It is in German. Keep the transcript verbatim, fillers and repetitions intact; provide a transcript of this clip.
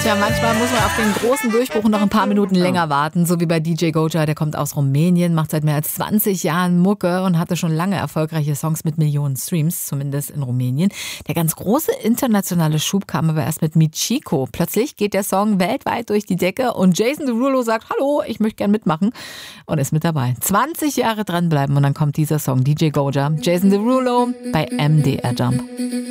Ja, manchmal muss man auf den großen Durchbruch noch ein paar Minuten länger warten, so wie bei D J Goja. Der kommt aus Rumänien, macht seit mehr als zwanzig Jahren Mucke und hatte schon lange erfolgreiche Songs mit Millionen Streams, zumindest in Rumänien. Der ganz große internationale Schub kam aber erst mit Michiko. Plötzlich geht der Song weltweit durch die Decke und Jason Derulo sagt, hallo, ich möchte gern mitmachen und ist mit dabei. zwanzig Jahre dranbleiben und dann kommt dieser Song, D J Goja, Jason Derulo bei M D R Jump.